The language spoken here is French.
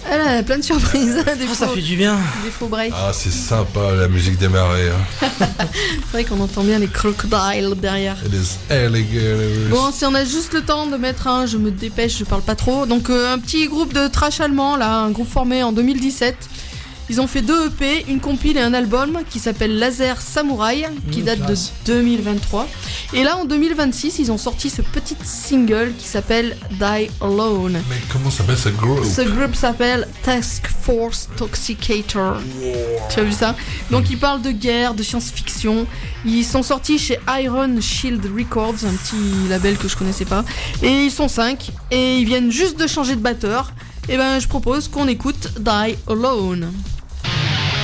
Elle a plein de surprises. Ça fait du bien. Des faux breaks. Ah, c'est sympa la musique des marées. C'est vrai qu'on entend bien les crocodiles derrière. It is alligators. Bon, si on a juste le temps de mettre un, je me dépêche, je parle pas trop. Donc un petit groupe de trash allemand, là, un groupe formé en 2017. Ils ont fait 2 EP, une compile et un album qui s'appelle Laser Samurai, qui date classe. de 2023. Et là, en 2026, ils ont sorti ce petit single qui s'appelle Die Alone. Mais comment s'appelle ce groupe? Ce groupe s'appelle Task Force Toxicator. Tu as vu ça? Donc ils parlent de guerre, de science-fiction. Ils sont sortis chez Iron Shield Records, un petit label que je connaissais pas. Et ils sont 5 et ils viennent juste de changer de batteur. Et ben je propose qu'on écoute Die Alone.